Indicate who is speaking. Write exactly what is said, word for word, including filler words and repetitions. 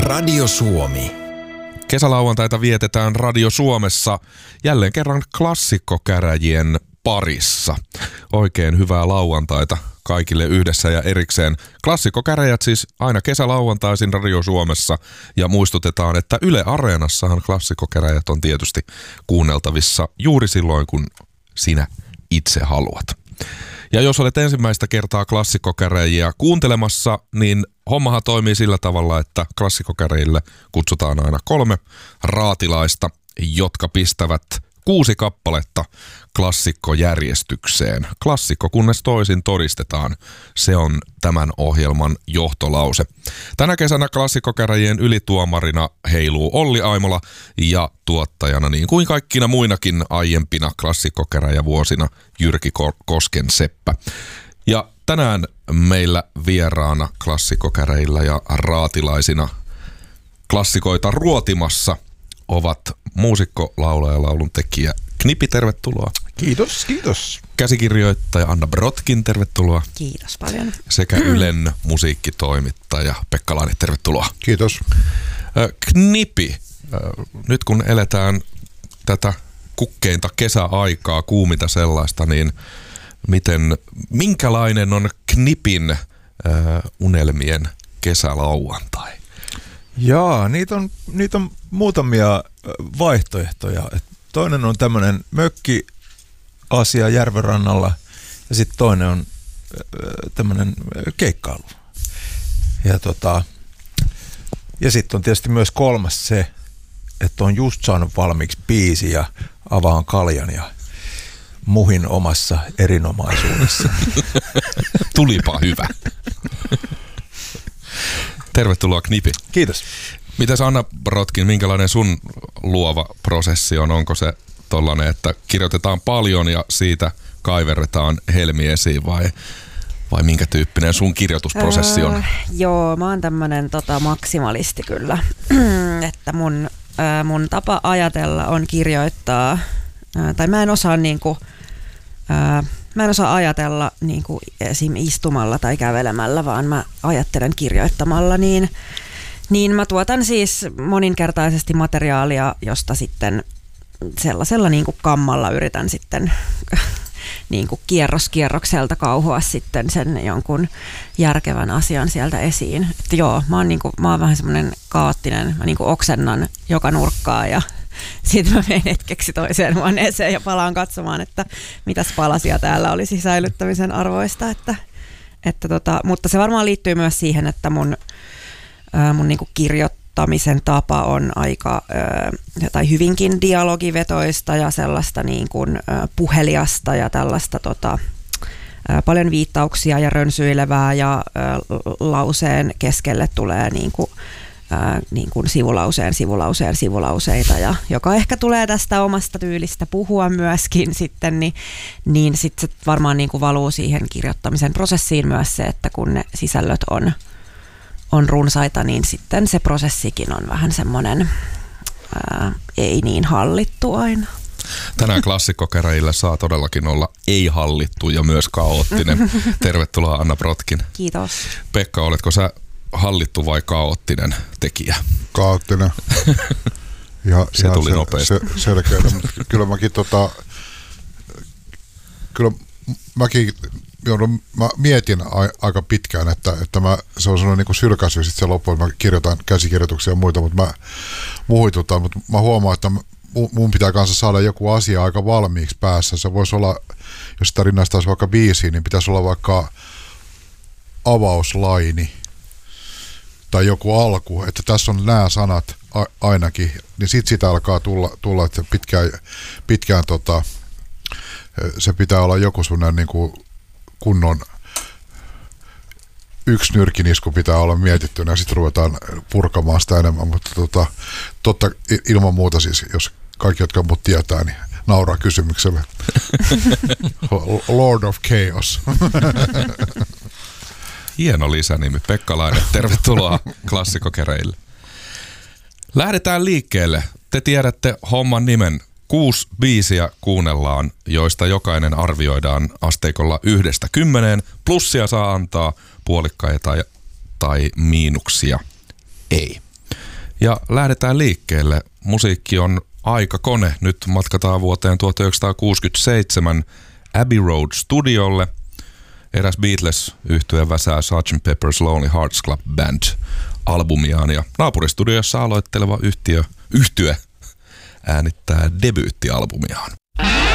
Speaker 1: Radio Suomi.
Speaker 2: Kesälauantaita vietetään Radio Suomessa jälleen kerran klassikkokäräjien parissa. Oikein hyvää lauantaita kaikille yhdessä ja erikseen. Klassikkokäräjät siis aina kesälauantaisin Radio Suomessa, ja muistutetaan, että Yle Areenassahan klassikkokäräjät on tietysti kuunneltavissa juuri silloin, kun sinä itse haluat. Ja jos olet ensimmäistä kertaa klassikkokäräjiä kuuntelemassa, niin hommahan toimii sillä tavalla, että klassikkokäräjille kutsutaan aina kolme raatilaista, jotka pistävät kuusi kappaletta klassikkojärjestykseen. Klassikko kunnes toisin todistetaan. Se on tämän ohjelman johtolause. Tänä kesänä klassikkokäräjien ylituomarina heiluu Olli Aimola ja tuottajana niin kuin kaikkina muinakin aiempina klassikkokäräjävuosina Jyrki Koskenseppä. Ja tänään meillä vieraana klassikkokäräjillä ja raatilaisina klassikoita ruotimassa ovat muusikko, laulaja ja laulun tekijä Knipi, tervetuloa.
Speaker 3: Kiitos, kiitos.
Speaker 2: Käsikirjoittaja Anna Brotkin, tervetuloa.
Speaker 4: Kiitos paljon.
Speaker 2: Sekä Ylen musiikkitoimittaja Pekka Laine, tervetuloa.
Speaker 3: Kiitos.
Speaker 2: Knipi, nyt kun eletään tätä kukkeinta kesäaikaa, kuuminta sellaista, niin miten, minkälainen on Knipin äh, unelmien kesälauantai?
Speaker 3: Jaa, niitä on, niitä on muutamia vaihtoehtoja. Toinen on tämmöinen mökki-asia järvenrannalla ja sitten toinen on tämmöinen keikkailu. Ja, tota, ja sitten on tietysti myös kolmas se, että on just saanut valmiiksi biisi ja avaan kaljan ja muhin omassa erinomaisuudessa.
Speaker 2: Tulipa hyvä. Tervetuloa Knipi.
Speaker 3: Kiitos.
Speaker 2: Mitäs Anna Brotkin, minkälainen sun luova prosessi on? Onko se tollainen, että kirjoitetaan paljon ja siitä kaiverretaan helmi esiin vai, vai minkä tyyppinen sun kirjoitusprosessi on?
Speaker 4: Öö, joo, mä oon tämmönen tota, maksimalisti kyllä. Että mun, äh, mun tapa ajatella on kirjoittaa, äh, tai mä en osaa niinku, äh, Mä en osaa ajatella niin kuin esim. Istumalla tai kävelemällä, vaan mä ajattelen kirjoittamalla, niin, niin mä tuotan siis moninkertaisesti materiaalia, josta sitten sellaisella niin kuin kammalla yritän sitten niin kuin kierros kierrokselta kauhoa sitten sen jonkun järkevän asian sieltä esiin. Että joo, mä oon, niin kuin, mä oon vähän semmoinen kaoottinen, mä niin kuin oksennan joka nurkkaa ja sitten mä menen hetkeksi toiseen huoneeseen ja palaan katsomaan, että mitäs palasia täällä olisi säilyttämisen arvoista. Että, että tota, mutta se varmaan liittyy myös siihen, että mun, ää, mun niinku kirjoittamisen tapa on aika ää, tai hyvinkin dialogivetoista ja sellaista niinku, ää, puheliasta ja tällaista tota, ää, paljon viittauksia ja rönsyilevää ja ää, lauseen keskelle tulee niinku Ää, niin kuin sivulauseen, sivulauseen, sivulauseita, ja joka ehkä tulee tästä omasta tyylistä puhua myöskin sitten, niin, niin sitten se varmaan niin kuin valuu siihen kirjoittamisen prosessiin myös se, että kun ne sisällöt on, on runsaita, niin sitten se prosessikin on vähän semmoinen ää, ei niin hallittu aina.
Speaker 2: Tänään klassikkokäräjillä saa todellakin olla ei-hallittu ja myös kaoottinen. Tervetuloa Anna Brotkin.
Speaker 4: Kiitos.
Speaker 2: Pekka, oletko sä hallittu vai kaoottinen tekijä?
Speaker 3: Kaoottinen. Ja,
Speaker 2: se
Speaker 3: ja
Speaker 2: tuli
Speaker 3: se,
Speaker 2: nopeasti.
Speaker 3: Se, selkeä, mutta kyllä mäkin tota, kyllä mäkin joudun, mä mietin a, aika pitkään, että, että mä, se on sellainen niin kuin sylkäisy sitten se loppuun, mä kirjoitan käsikirjoituksia ja muita, mutta mä muhitutan, mutta mä huomaan, että mun pitää kanssa saada joku asia aika valmiiksi päässä. Se voisi olla, jos sitä rinnastaisi vaikka biisiin, niin pitäisi olla vaikka avauslaini tai joku alku, että tässä on nämä sanat a- ainakin, niin sitten sitä alkaa tulla, tulla että pitkään, pitkään tota, se pitää olla joku sellainen niin kuin kunnon yksi nyrkinisku pitää olla mietittynä ja sitten ruvetaan purkamaan sitä enemmän, mutta tota, totta ilman muuta siis, jos kaikki, jotka mut tietää, niin nauraa kysymykselle. Lord of Chaos.
Speaker 2: Hieno lisänimi, Pekka Laine. Tervetuloa klassikkokäräjille. Lähdetään liikkeelle. Te tiedätte homman nimen. Kuusi biisiä kuunnellaan, joista jokainen arvioidaan asteikolla yhdestä kymmeneen. Plussia saa antaa, puolikkaita tai miinuksia ei. Ja lähdetään liikkeelle. Musiikki on aikakone. Nyt matkataan vuoteen tuhatyhdeksänsataakuusikymmentäseitsemän Abbey Road Studiolle. Eräs Beatles-yhtye väsää sergeant Pepper's Lonely Hearts Club Band -albumiaan ja naapuristudiossa aloitteleva yhtiö, yhtye äänittää debyyttialbumiaan.